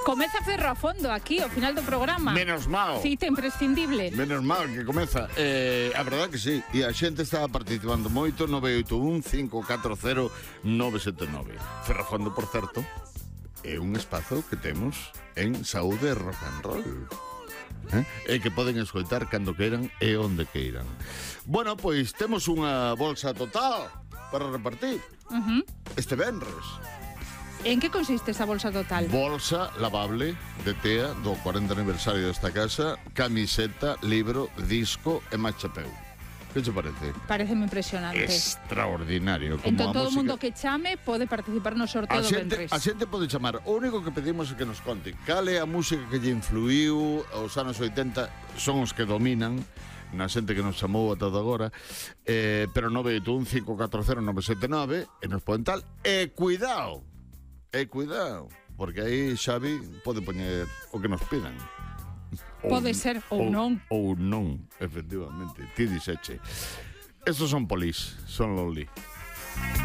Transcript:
Comeza Ferro a Fondo aquí, ao final do programa. Menos mal. Cita imprescindible. Menos mal que comeza. A verdade que sí. E a xente está participando moito. 981-540-979. Ferro a Fondo, por certo, é un espazo que temos en Saúde Rock and Roll. E que poden escoitar cando queiran e onde queiran. Bueno, pois temos unha bolsa total para repartir este venres. En que consiste esa bolsa total? Bolsa lavable de TEA do 40 aniversario desta casa, camiseta, libro, disco e machapeu. Que che parece? Pareceme impresionante. Extraordinario. Como Entón a todo o música... mundo que chame pode participar no sorteo do venres. A xente pode chamar. O único que pedimos é que nos conte cal é a música que lle influiu aos anos 80, son os que dominan na xente que nos chamou ata agora, pero 981-540-979 e nos poden tal. E cuidado, porque aí Xavi pode poñer o que nos pidan. Pode ser ou non. Ou non, efectivamente. Ti dixeche. Estos son Police, son Lonely.